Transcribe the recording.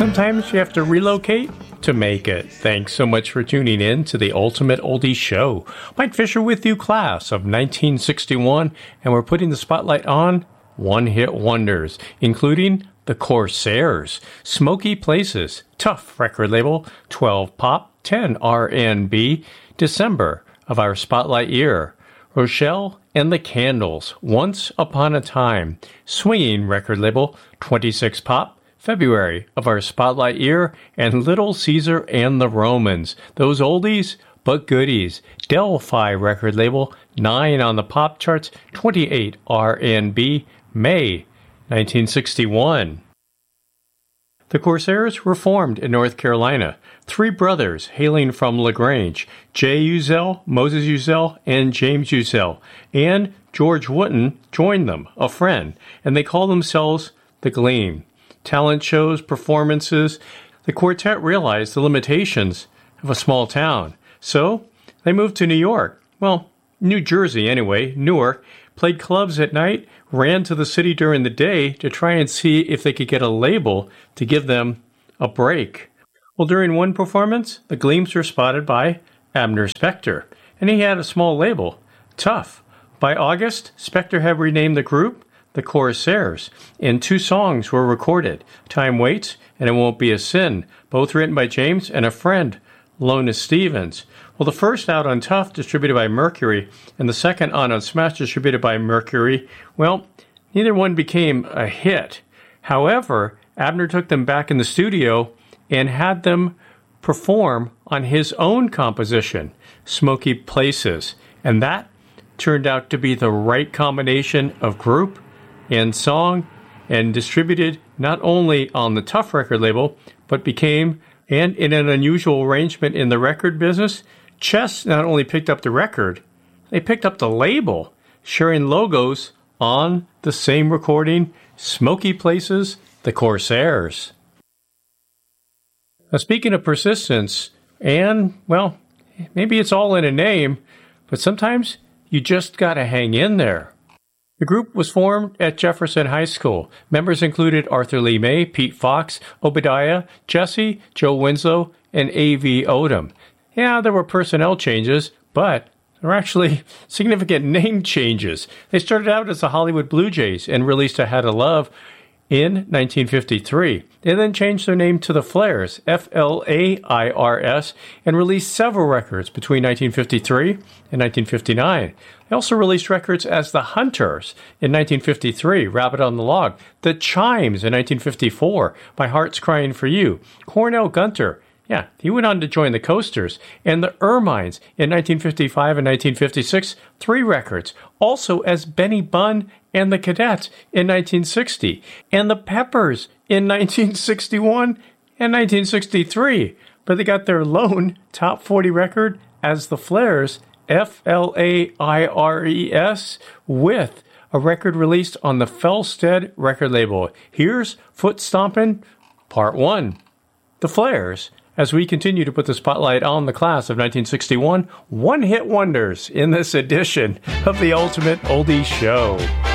Sometimes you have to relocate to make it. Thanks so much for tuning in to the Ultimate Oldie Show. Mike Fisher with you, class of 1961, and we're putting the spotlight on one-hit wonders, including the Corsairs, Smoky Places, Tough record label, 12 pop, 10 R&B, December of our spotlight year, Rochelle and the Candles, Once Upon a Time, Swinging record label, 26 pop, February of our spotlight year, and Little Caesar and the Romans, those oldies but goodies, Delphi record label, 9 on the pop charts, 28 R&B, May 1961. The Corsairs were formed in North Carolina. Three brothers hailing from LaGrange, Jay Uzzell, Moses Uzzell, and James Uzzell, and George Wooten joined them, a friend, and they called themselves the Gleam. Talent shows, performances, the quartet realized the limitations of a small town. So they moved to New York. Well, New Jersey anyway, Newark, played clubs at night, ran to the city during the day to try and see if they could get a label to give them a break. Well, during one performance, the Gleams were spotted by Abner Spector, and he had a small label, Tough. By August, Spector had renamed the group the Corsairs, and 2 songs were recorded, Time Waits and It Won't Be a Sin, both written by James and a friend, Lona Stevens. Well, the first out on Tough, distributed by Mercury, and the second on Smash, distributed by Mercury, well, neither one became a hit. However, Abner took them back in the studio and had them perform on his own composition, Smoky Places, and that turned out to be the right combination of group and song, and distributed not only on the Tough record label, but became, and in an unusual arrangement in the record business, Chess not only picked up the record, they picked up the label, sharing logos on the same recording, Smoky Places, the Corsairs. Now, speaking of persistence, and, well, maybe it's all in a name, but sometimes you just gotta hang in there. The group was formed at Jefferson High School. Members included Arthur Lee May, Pete Fox, Obadiah, Jesse, Joe Winslow, and A.V. Odom. Yeah, there were personnel changes, but there were actually significant name changes. They started out as the Hollywood Blue Jays and released Ahead of Love in 1953. They then changed their name to the Flairs, Flairs, and released several records between 1953 and 1959. They also released records as the Hunters in 1953, Rabbit on the Log, the Chimes in 1954, My Heart's Crying for You, Cornell Gunter, yeah, he went on to join the Coasters, and the Ermines in 1955 and 1956, 3 records, also as Benny Bunn and the Cadets in 1960, and the Peppers in 1961 and 1963. But they got their lone top 40 record as the Flairs, Flaires, with a record released on the Felstead record label. Here's Foot Stompin' Part 1. The Flairs, as we continue to put the spotlight on the class of 1961, one-hit wonders in this edition of the Ultimate Oldie Show.